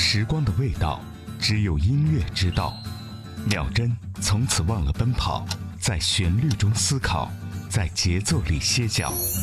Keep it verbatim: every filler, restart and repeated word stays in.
时光的味道，只有音乐知道。秒针从此忘了奔跑，在旋律中思考，在节奏里歇脚。